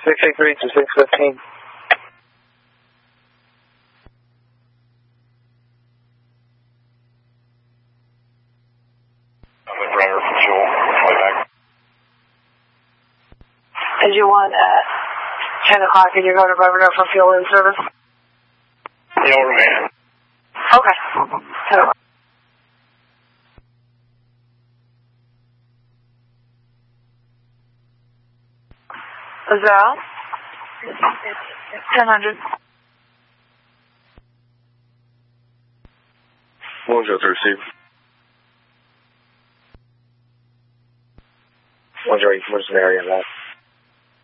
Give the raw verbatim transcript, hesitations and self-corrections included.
six eight three to six fifteen. I'm in Brenner for fuel. Way back. Did you want at ten o'clock and you're going to Brenner for fuel in service? Yeah, we're man. Okay. ten o'clock. Azal? ten hundred. One zero to receive. One zero, what's the area of that?